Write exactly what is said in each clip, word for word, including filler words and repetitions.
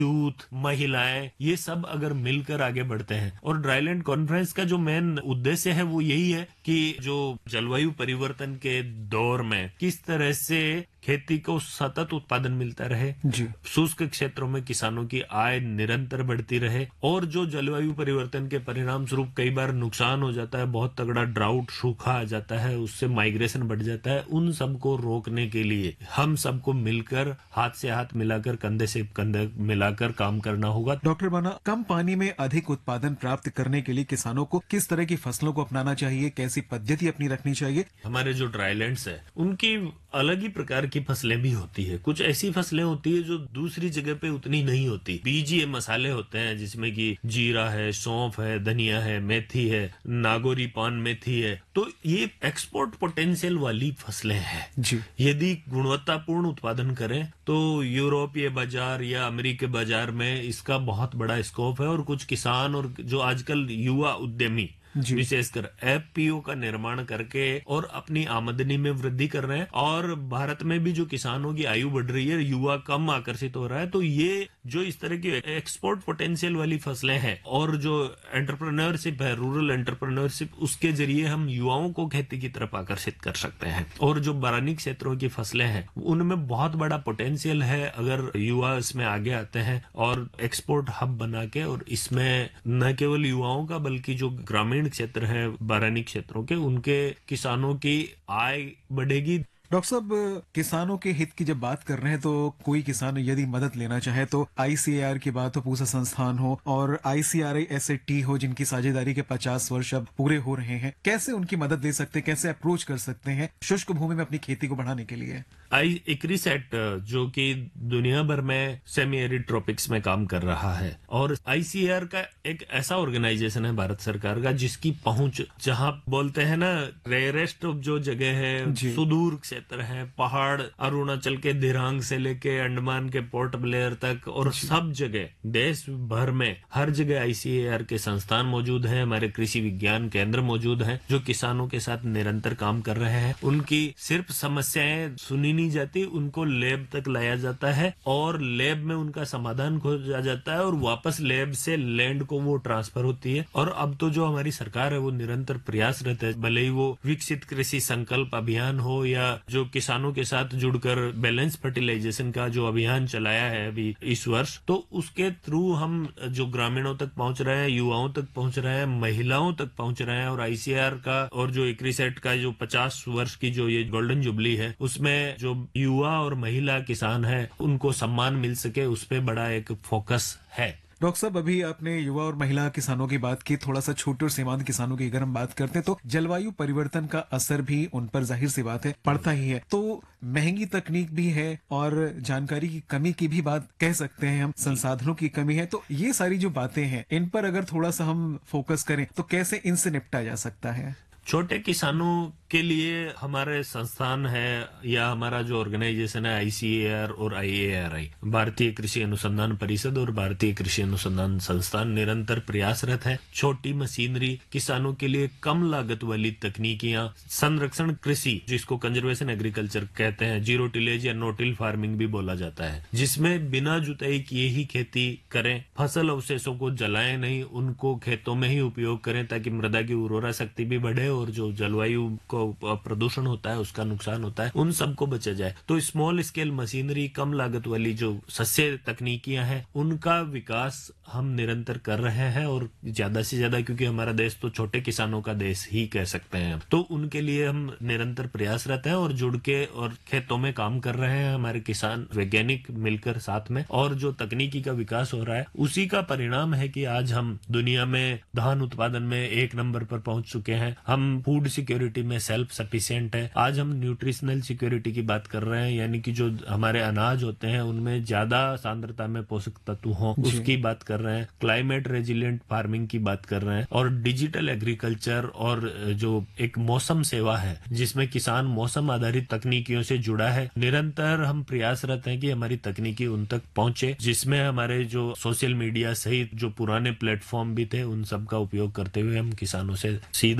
Youth, महिलाएं, ये सब अगर मिलकर आगे बढ़ते हैं, और ड्राईलैंड कॉन्फ्रेंस का जो मेन उद्देश्य है वो यही है कि जो जलवायु परिवर्तन के दौर में किस तरह से खेती को सतत उत्पादन मिलता रहे, जी शुष्क क्षेत्रों में किसानों की आय निरंतर बढ़ती रहे, और जो जलवायु परिवर्तन के परिणाम स्वरूप कई बार नुकसान हो जाता है, बहुत तगड़ा ड्राउट, सूखा आ जाता है, उससे माइग्रेशन बढ़ जाता है, उन सबको रोकने के लिए हम सबको मिलकर हाथ से हाथ मिलाकर, कंधे से कंधे मिलाकर काम करना होगा। डॉक्टर बाना, कम पानी में अधिक उत्पादन प्राप्त करने के लिए किसानों को किस तरह की फसलों को अपनाना चाहिए, कैसी पद्धति अपनी रखनी चाहिए? हमारे जो ड्राईलैंड्स है उनकी अलग ही प्रकार की फसलें भी होती है। कुछ ऐसी फसलें होती है जो दूसरी जगह पे उतनी नहीं होती। बीजीय मसाले होते हैं जिसमें कि जीरा है, सौंफ है, धनिया है, मेथी है, नागोरी पान मेथी है, तो ये एक्सपोर्ट पोटेंशियल वाली फसलें हैं। जी यदि गुणवत्तापूर्ण उत्पादन करें तो यूरोपीय बाजार या अमेरिकी बाजार में इसका बहुत बड़ा स्कोप है, और कुछ किसान और जो आजकल युवा उद्यमी विशेषकर एफपीओ का निर्माण करके और अपनी आमदनी में वृद्धि कर रहे हैं, और भारत में भी जो किसानों की आयु बढ़ रही है, युवा कम आकर्षित हो रहा है, तो ये जो इस तरह की एक्सपोर्ट पोटेंशियल वाली फसलें हैं और जो एंटरप्रेन्योरशिप है, रूरल एंटरप्रेन्योरशिप, उसके जरिए हम युवाओं को खेती की तरफ आकर्षित कर सकते हैं। और जो बारानी क्षेत्रों की फसलें हैं उनमें बहुत बड़ा पोटेंशियल है अगर युवा इसमें आगे आते हैं और एक्सपोर्ट हब बना के, और इसमें न केवल युवाओं का बल्कि जो ग्रामीण क्षेत्र है बारानी क्षेत्रों के, उनके किसानों की आय बढ़ेगी। डॉक्टर साहब, किसानों के हित की जब बात कर रहे हैं तो कोई किसान यदि मदद लेना चाहे तो आईसीएआर की बात हो, पूसा संस्थान हो, और आईसीआरआई एसएटी हो, जिनकी साझेदारी के पचास वर्ष अब पूरे हो रहे हैं, कैसे उनकी मदद ले सकते हैं, कैसे अप्रोच कर सकते हैं शुष्क भूमि में अपनी खेती को बढ़ाने के लिए? आई इक्रिसेट जो कि दुनिया भर में सेमी एरिड ट्रॉपिक्स में काम कर रहा है, और आईसीएआर का एक ऐसा ऑर्गेनाइजेशन है भारत सरकार का जिसकी पहुंच, जहां बोलते हैं ना रेयरेस्ट जो जगह है, सुदूर क्षेत्र है, पहाड़, अरुणाचल के दिरांग से लेके अंडमान के पोर्ट ब्लेयर तक, और सब जगह देश भर में हर जगह आईसीएआर के संस्थान मौजूद हैं, हमारे कृषि विज्ञान केंद्र मौजूद हैं जो किसानों के साथ निरंतर काम कर रहे हैं। उनकी सिर्फ समस्याएं सुनी नहीं जाती, उनको लैब तक लाया जाता है और लैब में उनका समाधान खोजा जाता है, और वापस लैब से लैंड को वो ट्रांसफर होती है। और अब तो जो हमारी सरकार है वो निरंतर प्रयासरत है, भले ही वो विकसित कृषि संकल्प अभियान हो या जो किसानों के साथ जुड़कर बैलेंस फर्टिलाइजेशन का जो अभियान चलाया है अभी इस वर्ष, तो उसके थ्रू हम जो ग्रामीणों तक पहुंच रहे हैं, युवाओं तक पहुंच रहे हैं, महिलाओं तक पहुंच रहे हैं, और आईसीआर का और जो इक्रिसेट का जो पचास वर्ष की जो ये गोल्डन जुबली है उसमें जो युवा और महिला किसान है उनको सम्मान मिल सके, उस पे बड़ा एक फोकस है। डॉक्टर साहब, अभी आपने युवा और महिला किसानों की बात की, थोड़ा सा छोटे और सीमांत किसानों की अगर हम बात करते हैं तो जलवायु परिवर्तन का असर भी उन पर जाहिर सी बात है पड़ता ही है। तो महंगी तकनीक भी है और जानकारी की कमी की भी बात कह सकते हैं हम, संसाधनों की कमी है, तो ये सारी जो बातें हैं इन पर अगर थोड़ा सा हम फोकस करें तो कैसे इनसे निपटा जा सकता है? छोटे किसानों के लिए हमारे संस्थान है या हमारा जो ऑर्गेनाइजेशन है आईसीएआर और आईएआरआई, भारतीय कृषि अनुसंधान परिषद और भारतीय कृषि अनुसंधान संस्थान, निरंतर प्रयासरत है। छोटी मशीनरी, किसानों के लिए कम लागत वाली तकनीकियां, संरक्षण कृषि जिसको कंजर्वेशन एग्रीकल्चर कहते हैं, जीरो टिलेज या नो टिल फार्मिंग भी बोला जाता है, जिसमें बिना जुताई किए ही खेती करें, फसल अवशेषों को जलाएं नहीं, उनको खेतों में ही उपयोग करें ताकि मृदा की उर्वरा शक्ति भी बढ़े और जो जलवायु को प्रदूषण होता है उसका नुकसान होता है उन सबको बचा जाए। तो स्मॉल स्केल मशीनरी, कम लागत वाली जो सस्ते तकनीकियां हैं उनका विकास हम निरंतर कर रहे हैं, और ज्यादा से ज्यादा, क्योंकि हमारा देश तो छोटे किसानों का देश ही कह सकते हैं, तो उनके लिए हम निरंतर प्रयासरत हैं और जुड़ के और खेतों में काम कर रहे हैं हमारे किसान वैज्ञानिक मिलकर साथ में। और जो तकनीकी का विकास हो रहा है उसी का परिणाम है कि आज हम दुनिया में धान उत्पादन में एक नंबर पर पहुंच चुके हैं, हम फूड सिक्योरिटी में सेल्फ सफिशिएंट है, आज हम न्यूट्रिशनल सिक्योरिटी की बात कर रहे हैं, यानी कि जो हमारे अनाज होते हैं उनमें ज्यादा सांद्रता में पोषक तत्व हो उसकी बात कर रहे हैं, क्लाइमेट रेजिलिएंट फार्मिंग की बात कर रहे हैं, और डिजिटल एग्रीकल्चर और जो एक मौसम सेवा है जिसमें किसान मौसम आधारित तकनीकियों से जुड़ा है। निरंतर हम प्रयासरत हैं कि हमारी तकनीकी उन तक पहुंचे, जिसमें हमारे जो सोशल मीडिया सहित जो पुराने प्लेटफॉर्म भी थे उन सब का उपयोग करते हुए हम किसानों से सीधा जुड़े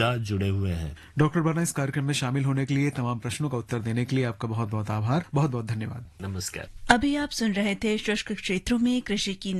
हुए हैं। डॉक्टर वर्मा, इस कार्यक्रम में शामिल होने के लिए, तमाम प्रश्नों का उत्तर देने के लिए आपका बहुत बहुत आभार, बहुत बहुत धन्यवाद। नमस्कार। अभी आप सुन रहे थे शुष्क क्षेत्रों में कृषि की